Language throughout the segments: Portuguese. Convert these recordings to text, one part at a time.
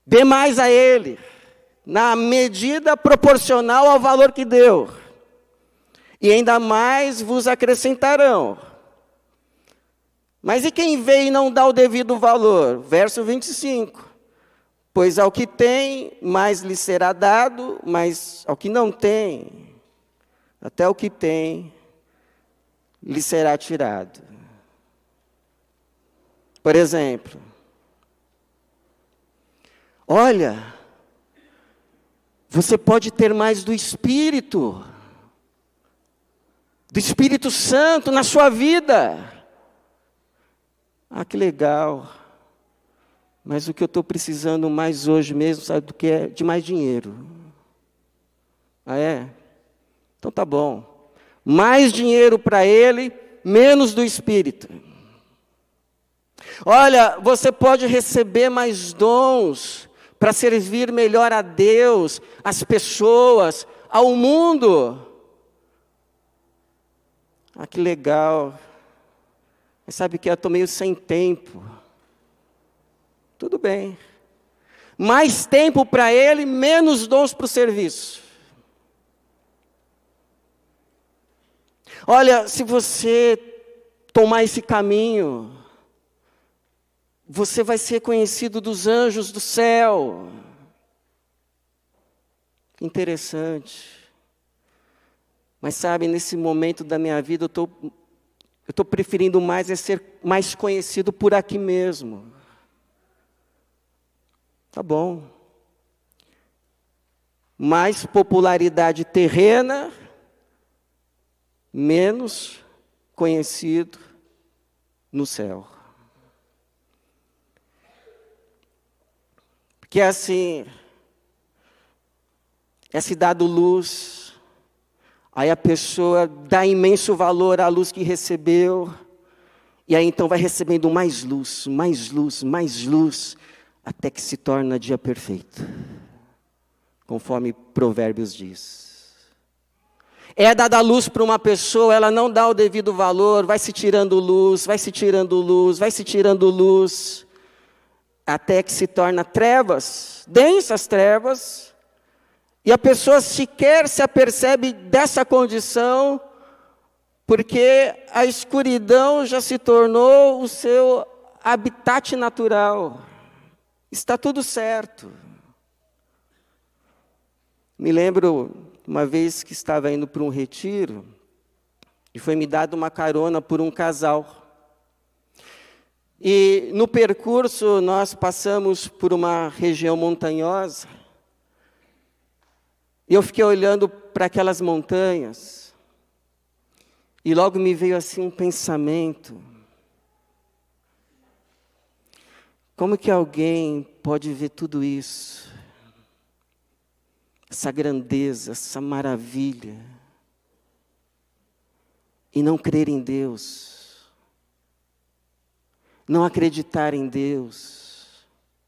Dê mais a ele, na medida proporcional ao valor que deu. E ainda mais vos acrescentarão. Mas e quem vê e não dá o devido valor? Verso 25. Pois ao que tem, mais lhe será dado, mas ao que não tem, até o que tem, lhe será tirado. Por exemplo, olha, você pode ter mais do Espírito Santo na sua vida. Ah, que legal. Mas o que eu estou precisando mais hoje mesmo, sabe do que é? De mais dinheiro. Ah, é? Então tá bom. Mais dinheiro para ele, menos do Espírito. Olha, você pode receber mais dons para servir melhor a Deus, as pessoas, ao mundo. Ah, que legal. Mas sabe que eu estou meio sem tempo. Tudo bem. Mais tempo para ele, menos dons para o serviço. Olha, se você tomar esse caminho, você vai ser conhecido dos anjos do céu. Que interessante. Mas sabe, nesse momento da minha vida, eu estou preferindo mais ser mais conhecido por aqui mesmo. Tá bom. Mais popularidade terrena, menos conhecido no céu. Porque assim, é se dado luz, aí a pessoa dá imenso valor à luz que recebeu, e aí então vai recebendo mais luz, mais luz, mais luz, até que se torna dia perfeito, conforme Provérbios diz. É dada luz para uma pessoa, ela não dá o devido valor, vai se tirando luz, vai se tirando luz, vai se tirando luz, até que se torna trevas, densas trevas, e a pessoa sequer se apercebe dessa condição, porque a escuridão já se tornou o seu habitat natural. Está tudo certo. Me lembro uma vez que estava indo para um retiro, e foi me dada uma carona por um casal. E no percurso nós passamos por uma região montanhosa, e eu fiquei olhando para aquelas montanhas, e logo me veio assim um pensamento: como que alguém pode ver tudo isso, essa grandeza, essa maravilha, e não crer em Deus, não acreditar em Deus?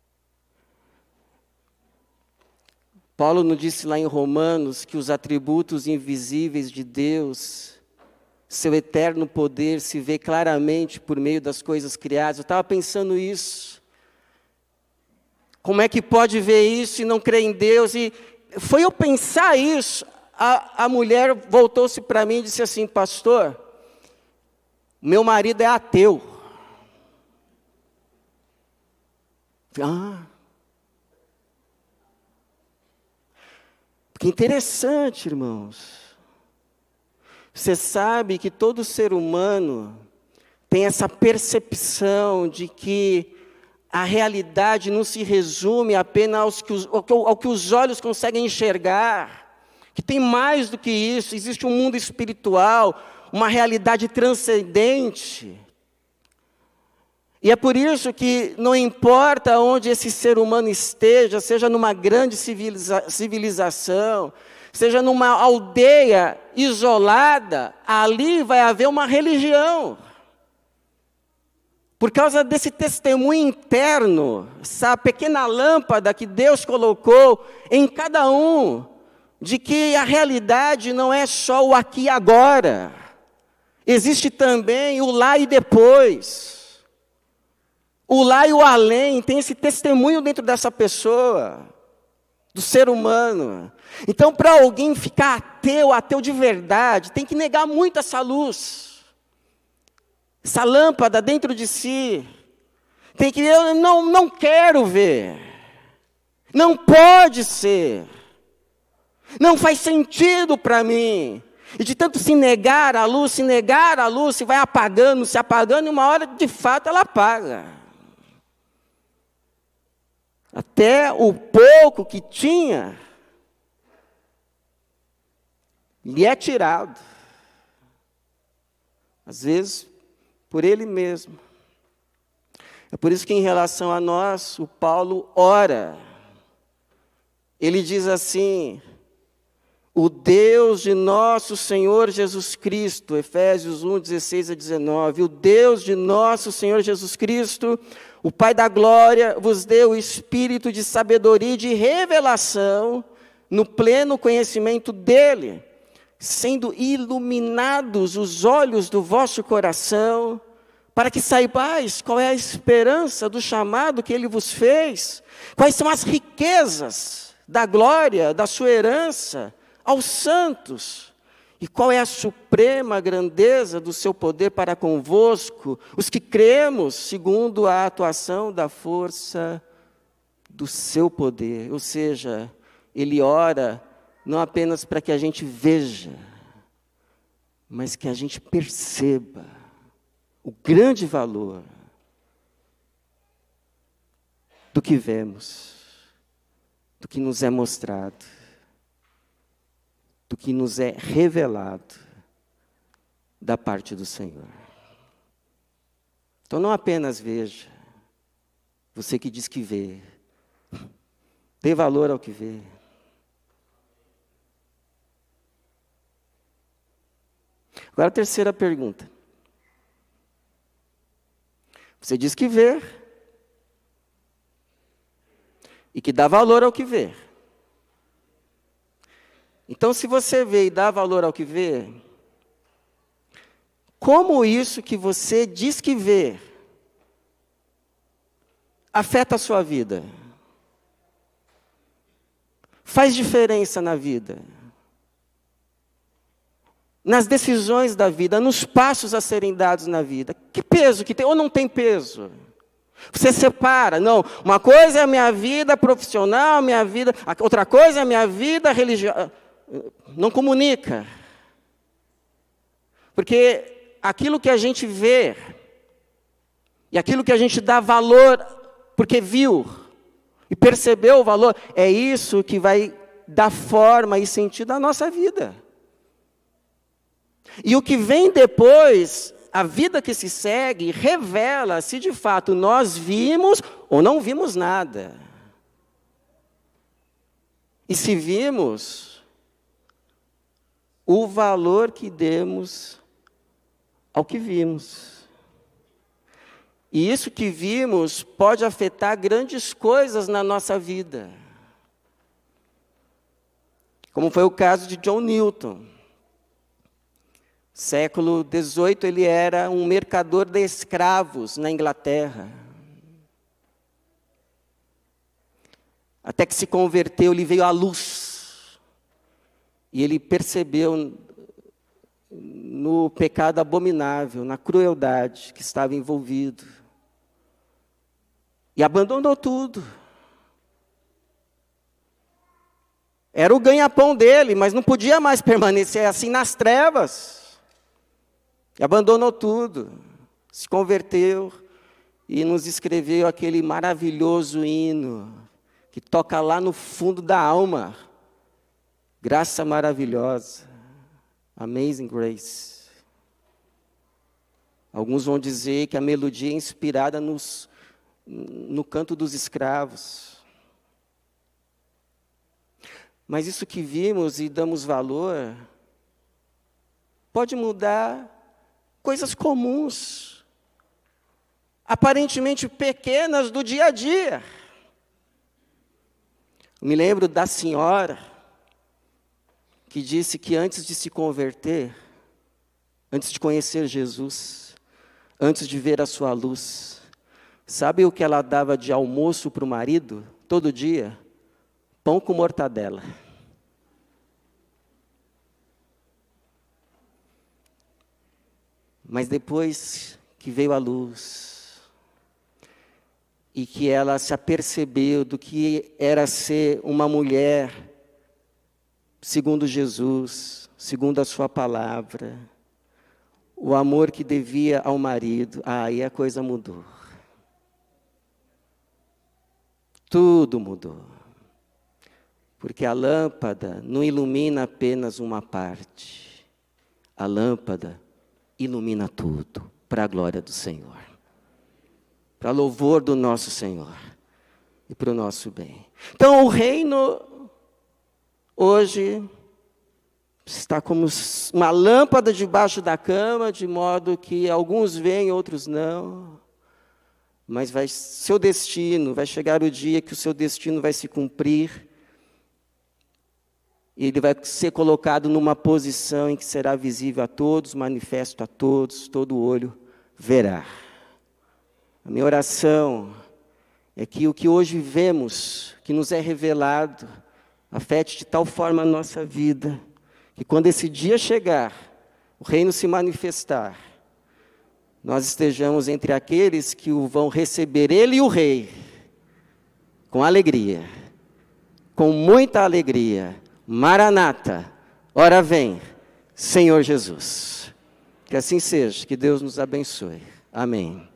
Paulo nos disse lá em Romanos que os atributos invisíveis de Deus, seu eterno poder, se vê claramente por meio das coisas criadas. Eu estava pensando isso. Como é que pode ver isso e não crer em Deus? E foi eu pensar isso, a mulher voltou-se para mim e disse assim: pastor, meu marido é ateu. Ah, que interessante, irmãos. Você sabe que todo ser humano tem essa percepção de que a realidade não se resume apenas ao que os olhos conseguem enxergar, que tem mais do que isso, existe um mundo espiritual, uma realidade transcendente. E é por isso que não importa onde esse ser humano esteja, seja numa grande civilização, seja numa aldeia isolada, ali vai haver uma religião. Por causa desse testemunho interno, essa pequena lâmpada que Deus colocou em cada um, de que a realidade não é só o aqui e agora, existe também o lá e depois. O lá e o além, tem esse testemunho dentro dessa pessoa, do ser humano. Então, para alguém ficar ateu de verdade, tem que negar muito essa luz, essa lâmpada dentro de si. Tem que, eu não quero ver, não pode ser, não faz sentido para mim. E de tanto se negar a luz, se vai apagando, e uma hora, de fato, ela apaga. Até o pouco que tinha, lhe é tirado. Às vezes, por ele mesmo. É por isso que, em relação a nós, o Paulo ora. Ele diz assim: o Deus de nosso Senhor Jesus Cristo, Efésios 1, 16 a 19, o Deus de nosso Senhor Jesus Cristo, o Pai da glória, vos deu o espírito de sabedoria e de revelação, no pleno conhecimento dEle, sendo iluminados os olhos do vosso coração, para que saibais qual é a esperança do chamado que Ele vos fez, quais são as riquezas da glória, da sua herança, aos santos, e qual é a suprema grandeza do seu poder para convosco, os que cremos segundo a atuação da força do seu poder. Ou seja, ele ora não apenas para que a gente veja, mas que a gente perceba o grande valor do que vemos, do que nos é mostrado, do que nos é revelado da parte do Senhor. Então não apenas veja, você que diz que vê, dê valor ao que vê. Agora a terceira pergunta. Você diz que vê e que dá valor ao que vê. Então, se você vê e dá valor ao que vê, como isso que você diz que vê afeta a sua vida? Faz diferença na vida? Nas decisões da vida, nos passos a serem dados na vida? Que peso que tem ou não tem peso? Você separa, não, uma coisa é a minha vida profissional, outra coisa é a minha vida religiosa. Não comunica. Porque aquilo que a gente vê, e aquilo que a gente dá valor, porque viu e percebeu o valor, é isso que vai dar forma e sentido à nossa vida. E o que vem depois, a vida que se segue, revela se de fato nós vimos ou não vimos nada. E se vimos, o valor que demos ao que vimos. E isso que vimos pode afetar grandes coisas na nossa vida. Como foi o caso de John Newton. Século XVIII, ele era um mercador de escravos na Inglaterra. Até que se converteu, ele veio à luz. E ele percebeu no pecado abominável, na crueldade que estava envolvido. E abandonou tudo. Era o ganha-pão dele, mas não podia mais permanecer assim nas trevas. E abandonou tudo. Se converteu e nos escreveu aquele maravilhoso hino que toca lá no fundo da alma. Graça maravilhosa, Amazing Grace. Alguns vão dizer que a melodia é inspirada no canto dos escravos. Mas isso que vimos e damos valor, pode mudar coisas comuns, aparentemente pequenas do dia a dia. Eu me lembro da senhora que disse que antes de se converter, antes de conhecer Jesus, antes de ver a sua luz, Sabe o que ela dava de almoço para o marido, todo dia? Pão com mortadela. Mas depois que veio a luz, e que ela se apercebeu do que era ser uma mulher, segundo Jesus, segundo a sua palavra, o amor que devia ao marido, aí a coisa mudou. Tudo mudou. Porque a lâmpada não ilumina apenas uma parte. A lâmpada ilumina tudo, para a glória do Senhor. Para louvor do nosso Senhor. E para o nosso bem. Então o reino, hoje, está como uma lâmpada debaixo da cama, de modo que alguns veem, outros não. Mas seu destino, vai chegar o dia que o seu destino vai se cumprir. E ele vai ser colocado numa posição em que será visível a todos, manifesto a todos, todo olho verá. A minha oração é que o que hoje vemos, que nos é revelado, afete de tal forma a nossa vida, que quando esse dia chegar, o reino se manifestar, nós estejamos entre aqueles que o vão receber, ele e o rei, com alegria, com muita alegria. Maranata, ora vem, Senhor Jesus. Que assim seja, que Deus nos abençoe. Amém.